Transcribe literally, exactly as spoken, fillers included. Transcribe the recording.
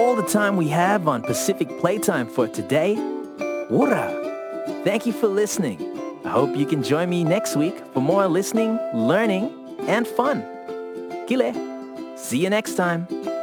all the time we have on Pacific Playtime for today. Ura! Thank you for listening. I hope you can join me next week for more listening, learning, and fun. Kile! See you next time.